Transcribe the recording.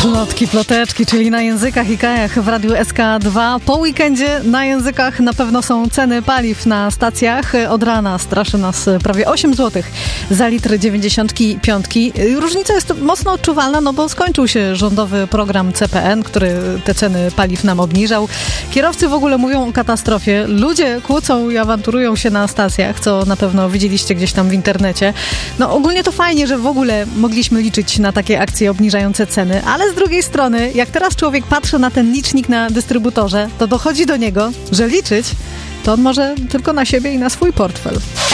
Plotki, ploteczki, czyli na językach i krajach w Radiu SK2. Po weekendzie na językach na pewno są ceny paliw na stacjach. Od rana straszy nas prawie 8 zł za litr 95. Różnica jest mocno odczuwalna, no bo skończył się rządowy program CPN, który te ceny paliw nam obniżał. Kierowcy w ogóle mówią o katastrofie. Ludzie kłócą i awanturują się na stacjach, co na pewno widzieliście gdzieś tam w internecie. No ogólnie to fajnie, że w ogóle mogliśmy liczyć na takie akcje obniżające ceny, ale z drugiej strony, jak teraz człowiek patrzy na ten licznik na dystrybutorze, to dochodzi do niego, że liczyć to on może tylko na siebie i na swój portfel.